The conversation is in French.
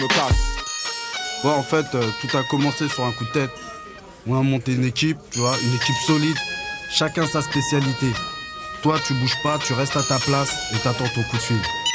me casse. Ouais, en fait, tout a commencé sur un coup de tête. On a monté une équipe, tu vois, une équipe solide. Chacun sa spécialité. Toi, tu bouges pas, tu restes à ta place et t'attends ton coup de fil.